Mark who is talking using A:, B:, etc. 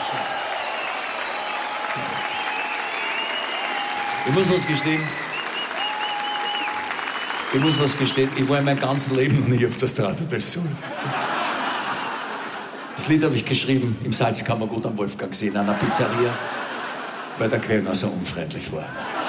A: Ich muss was gestehen. Ich war in meinem ganzen Leben noch nie auf der Strada del Sol. Das Lied habe ich geschrieben im Salzkammergut am Wolfgangsee in einer Pizzeria, weil der Kellner so unfreundlich war.